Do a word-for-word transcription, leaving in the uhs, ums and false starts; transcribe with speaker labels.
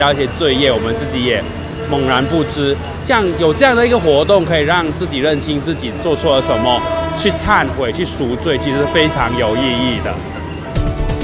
Speaker 1: 一些罪业，我们自己也猛然不知。这样有这样的一个活动，可以让自己认清自己做错了什么，去忏悔、去赎罪，其实是非常有意义的。